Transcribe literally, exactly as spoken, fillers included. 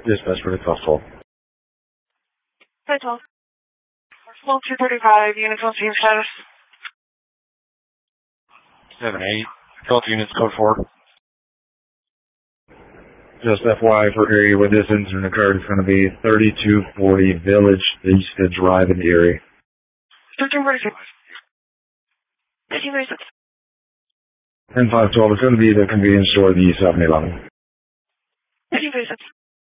Dispatch for the cost call. Hi, twelve. twelve two thirty-five, units on scene status. seven eight. twelve units, code four. Just F Y I for area where this incident occurred, it's going to be thirty-two forty Village Vista Drive in Erie. thirteen forty-six. fifteen forty-six. ten five twelve, it's going to be the convenience store, the seven eleven. fifteen forty-six.